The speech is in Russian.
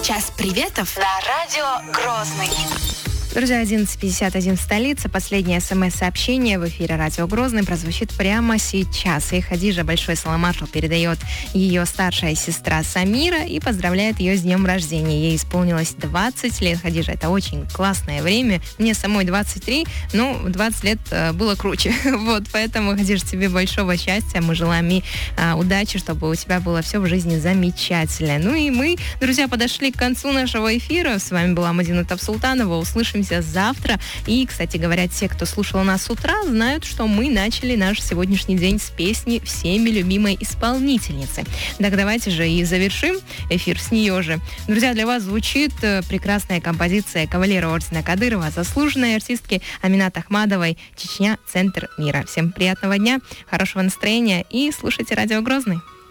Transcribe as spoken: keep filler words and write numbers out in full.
Час приветов на радио Грозный. Друзья, одиннадцать пятьдесят один в столице. Последнее смс-сообщение в эфире радио Грозный прозвучит прямо сейчас. И Хадижа большой салам передает ее старшая сестра Самира и поздравляет ее с днем рождения. Ей исполнилось двадцать лет. Хадижа, это очень классное время. Мне самой двадцать три, но двадцать лет э, было круче. Вот, поэтому, Хадижа, тебе большого счастья. Мы желаем и э, удачи, чтобы у тебя было все в жизни замечательно. Ну и мы, друзья, подошли к концу нашего эфира. С вами была Мадина Тавсултанова. Услышимся завтра. И, кстати говоря, те, кто слушал нас с утра, знают, что мы начали наш сегодняшний день с песни всеми любимой исполнительницы. Так давайте же и завершим эфир с нее же. Друзья, для вас звучит прекрасная композиция кавалера ордена Кадырова, заслуженной артистки Аминат Ахмадовой, «Чечня. Центр мира». Всем приятного дня, хорошего настроения и слушайте радио Грозный.